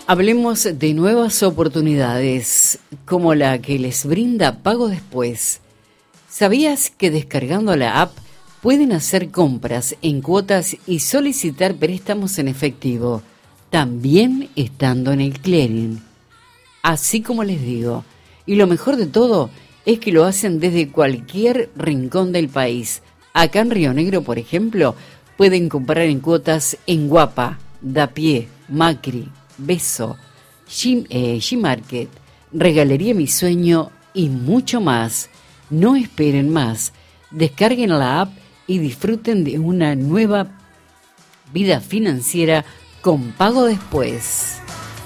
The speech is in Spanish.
Hablemos de nuevas oportunidades, como la que les brinda Pago Después. ¿Sabías que descargando la app pueden hacer compras en cuotas y solicitar préstamos en efectivo, también estando en el clearing? Así como les digo, y lo mejor de todo es que lo hacen desde cualquier rincón del país. Acá en Río Negro, por ejemplo, pueden comprar en cuotas en Guapa, Dapié, Macri, Beso, G-Market, Regalería Mi Sueño y mucho más. No esperen más. Descarguen la app y disfruten de una nueva vida financiera con Pago Después.